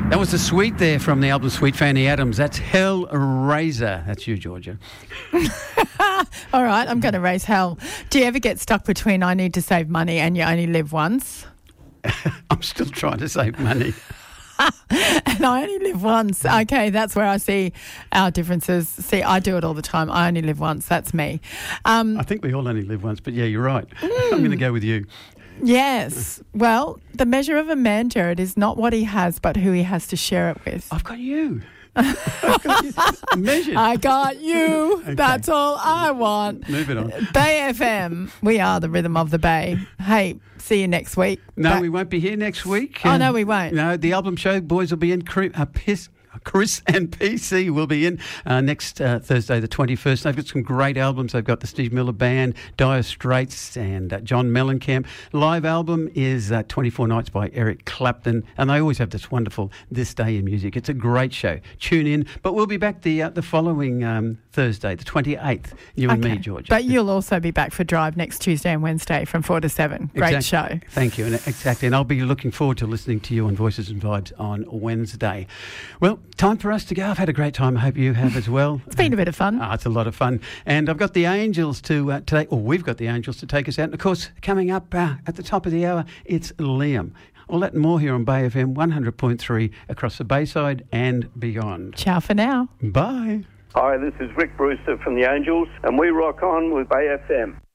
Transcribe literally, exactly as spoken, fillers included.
That was the Sweet there from the album Sweet Fanny Adams. That's Hellraiser. That's you, Georgia. All right, I'm going to raise hell. Do you ever get stuck between I need to save money and you only live once? I'm still trying to save money. And I only live once. Okay, that's where I see our differences. See, I do it all the time. I only live once. That's me. Um, I think we all only live once, but yeah, you're right. Mm. I'm going to go with you. Yes. Well, the measure of a man, Jared, is not what he has, but who he has to share it with. I've got you. I've got you. Measured. I got you. Okay. That's all I want. Move it on. Bay F M. We are the rhythm of the Bay. Hey, see you next week. No, Ba- we won't be here next week. Oh, no, we won't. No, the album show, boys will be in. Cri- uh, piss. Chris and P C will be in uh, next uh, Thursday, the twenty-first. They've got some great albums. They've got the Steve Miller Band, Dire Straits, and uh, John Mellencamp. Live album is uh, twenty-four Nights by Eric Clapton, and they always have this wonderful This Day in Music. It's a great show. Tune in. But we'll be back the uh, the following um, Thursday, the twenty-eighth. You and Okay. me, George. But you'll also be back for Drive next Tuesday and Wednesday from four to seven. Great Exactly. show. Thank you. And exactly. And I'll be looking forward to listening to you on Voices and Vibes on Wednesday. Well, time for us to go. I've had a great time. I hope you have as well. It's been a bit of fun. Ah, it's a lot of fun. And I've got the Angels to uh, take, or we've got the Angels to take us out. And of course, coming up uh, at the top of the hour, it's Liam. All that and more here on Bay F M one hundred point three across the Bayside and beyond. Ciao for now. Bye. Hi, this is Rick Brewster from the Angels, and we rock on with Bay F M.